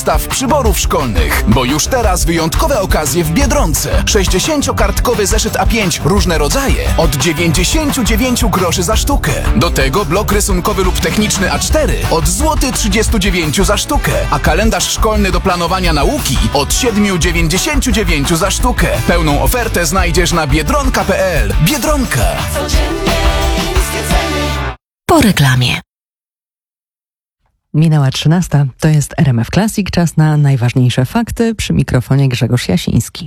Staw przyborów szkolnych, bo już teraz wyjątkowe okazje w Biedronce. 60-kartkowy zeszyt A5, różne rodzaje, od 99 groszy za sztukę. Do tego blok rysunkowy lub techniczny A4 od złoty 39 za sztukę, a kalendarz szkolny do planowania nauki od 7,99 za sztukę. Pełną ofertę znajdziesz na biedronka.pl. Biedronka. Po reklamie. Minęła 13. To jest RMF Classic. Czas na najważniejsze fakty. Przy mikrofonie Grzegorz Jasiński.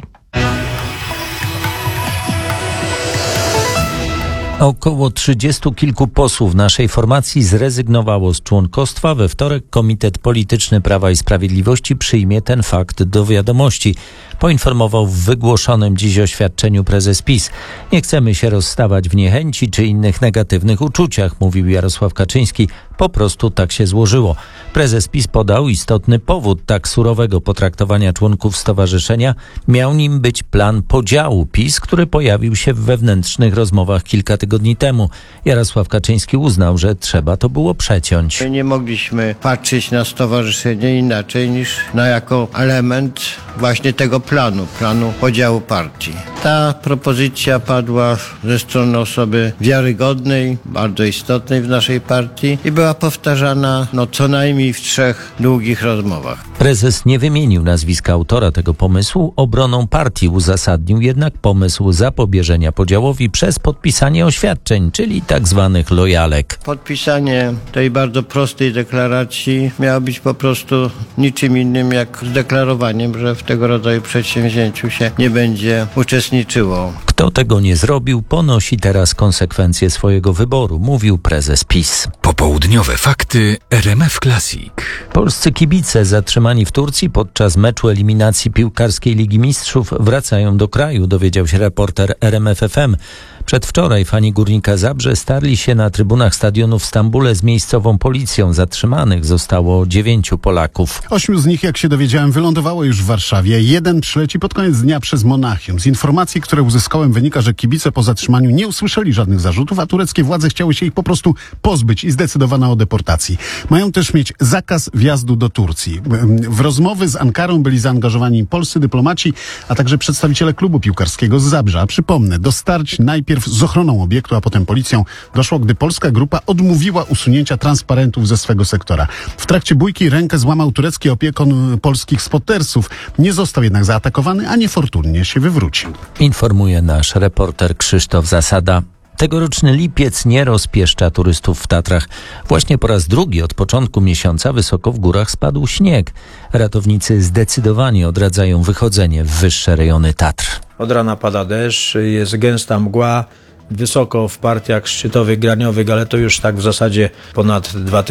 Około 30 kilku posłów naszej formacji zrezygnowało z członkostwa. We wtorek Komitet Polityczny Prawa i Sprawiedliwości przyjmie ten fakt do wiadomości. Poinformował w wygłoszonym dziś oświadczeniu prezes PiS. Nie chcemy się rozstawać w niechęci czy innych negatywnych uczuciach, mówił Jarosław Kaczyński. Po prostu tak się złożyło. Prezes PiS podał istotny powód tak surowego potraktowania członków stowarzyszenia. Miał nim być plan podziału PiS, który pojawił się w wewnętrznych rozmowach kilka tygodni temu. Jarosław Kaczyński uznał, że trzeba to było przeciąć. Nie mogliśmy patrzeć na stowarzyszenie inaczej niż na jako element właśnie tego planu podziału partii. Ta propozycja padła ze strony osoby wiarygodnej, bardzo istotnej w naszej partii i była powtarzana co najmniej w 3 długich rozmowach. Prezes nie wymienił nazwiska autora tego pomysłu. Obroną partii uzasadnił jednak pomysł zapobieżenia podziałowi przez podpisanie oświadczeń, czyli tak zwanych lojalek. Podpisanie tej bardzo prostej deklaracji miało być po prostu niczym innym jak zdeklarowaniem, że w tego rodzaju przedsięwzięciu się nie będzie uczestniczyło. Kto tego nie zrobił, ponosi teraz konsekwencje swojego wyboru, mówił prezes PiS. Popołudniowe fakty RMF Classic. Polscy kibice zatrzymani w Turcji podczas meczu eliminacji piłkarskiej Ligi Mistrzów wracają do kraju, dowiedział się reporter RMF FM. Przedwczoraj fani Górnika Zabrze starli się na trybunach stadionu w Stambule z miejscową policją. Zatrzymanych zostało 9 Polaków. 8 z nich, jak się dowiedziałem, wylądowało już w Warszawie. 1 przyleci pod koniec dnia przez Monachium. Z informacji, które uzyskałem, wynika, że kibice po zatrzymaniu nie usłyszeli żadnych zarzutów, a tureckie władze chciały się ich po prostu pozbyć i zdecydowano o deportacji. Mają też mieć zakaz wjazdu do Turcji. W rozmowy z Ankarą byli zaangażowani polscy dyplomaci, a także przedstawiciele klubu piłkarskiego z Zabrza. A przypomnę, do starć najpierw z ochroną obiektu, a potem policją doszło, gdy polska grupa odmówiła usunięcia transparentów ze swego sektora. W trakcie bójki rękę złamał turecki opiekun polskich spotersów. Nie został jednak zaatakowany, a niefortunnie się wywrócił. Informuje nasz reporter Krzysztof Zasada. Tegoroczny lipiec nie rozpieszcza turystów w Tatrach. Właśnie po raz drugi od początku miesiąca wysoko w górach spadł śnieg. Ratownicy zdecydowanie odradzają wychodzenie w wyższe rejony Tatr. Od rana pada deszcz, jest gęsta mgła, wysoko w partiach szczytowych, graniowych, ale to już tak w zasadzie ponad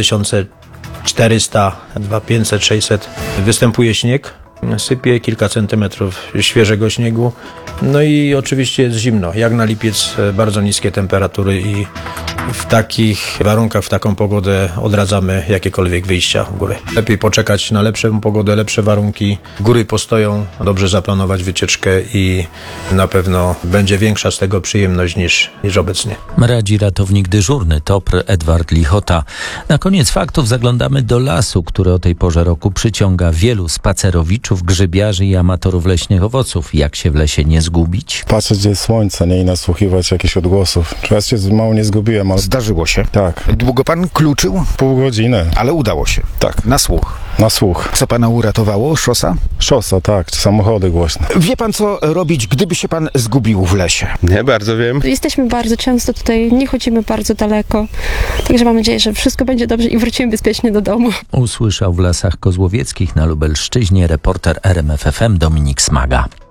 2400, 2500, 600 występuje śnieg. Sypie kilka centymetrów świeżego śniegu. No i oczywiście jest zimno. Jak na lipiec bardzo niskie temperatury i w takich warunkach, w taką pogodę odradzamy jakiekolwiek wyjścia w góry. Lepiej poczekać na lepszą pogodę, lepsze warunki. Góry postoją, dobrze zaplanować wycieczkę i na pewno będzie większa z tego przyjemność niż obecnie. Radzi ratownik dyżurny TOPR Edward Lichota. Na koniec faktów zaglądamy do lasu, który o tej porze roku przyciąga wielu spacerowiczów, grzybiarzy i amatorów leśnych owoców. Jak się w lesie nie zgubić? Patrzeć, gdzie jest słońce, nie, i nasłuchiwać jakichś odgłosów. Raz się mało nie zgubiłem, ale... Zdarzyło się? Tak. Długo pan kluczył? Pół godziny. Ale udało się? Tak. Na słuch? Na słuch. Co pana uratowało? Szosa? Szosa, tak. Samochody głośne. Wie pan, co robić, gdyby się pan zgubił w lesie? Nie bardzo wiem. Jesteśmy bardzo często tutaj, nie chodzimy bardzo daleko. Także mam nadzieję, że wszystko będzie dobrze i wrócimy bezpiecznie do domu. Usłyszał w Lasach Kozłowieckich na Lubelszczyźnie reporter RMF FM Dominik Smaga.